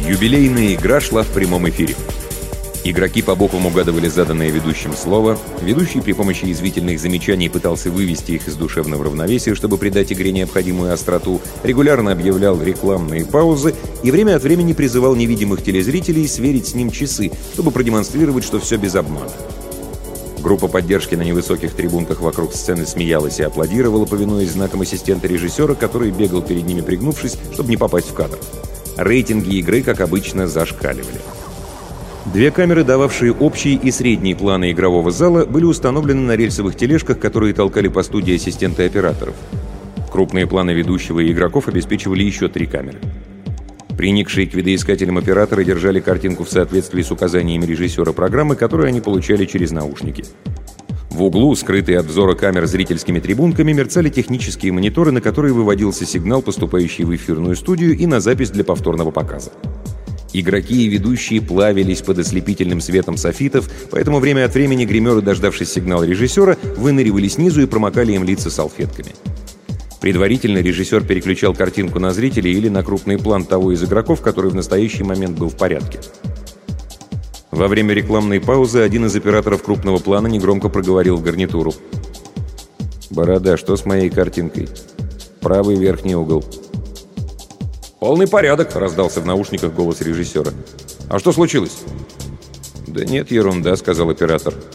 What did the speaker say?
Юбилейная игра шла в прямом эфире. Игроки по бокам угадывали заданное ведущим слово, ведущий при помощи язвительных замечаний пытался вывести их из душевного равновесия, чтобы придать игре необходимую остроту, регулярно объявлял рекламные паузы и время от времени призывал невидимых телезрителей сверить с ним часы, чтобы продемонстрировать, что все без обмана. Группа поддержки на невысоких трибунках вокруг сцены смеялась и аплодировала, повинуясь знаком ассистента режиссера, который бегал перед ними, пригнувшись, чтобы не попасть в кадр. Рейтинги игры, как обычно, зашкаливали. Две камеры, дававшие общий и средний планы игрового зала, были установлены на рельсовых тележках, которые толкали по студии ассистенты операторов. Крупные планы ведущего и игроков обеспечивали еще 3 камеры. Приникшие к видоискателям операторы держали картинку в соответствии с указаниями режиссера программы, которые они получали через наушники. В углу, скрытые от взора камер зрительскими трибунками, мерцали технические мониторы, на которые выводился сигнал, поступающий в эфирную студию, и на запись для повторного показа. Игроки и ведущие плавились под ослепительным светом софитов, поэтому время от времени гримеры, дождавшись сигнала режиссера, выныривали снизу и промокали им лица салфетками. Предварительно режиссер переключал картинку на зрителей или на крупный план того из игроков, который в настоящий момент был в порядке. Во время рекламной паузы один из операторов крупного плана негромко проговорил в гарнитуру: «Борода, что с моей картинкой? Правый верхний угол». «Полный порядок», — раздался в наушниках голос режиссера. «А что случилось?» «Да нет, ерунда», — сказал оператор.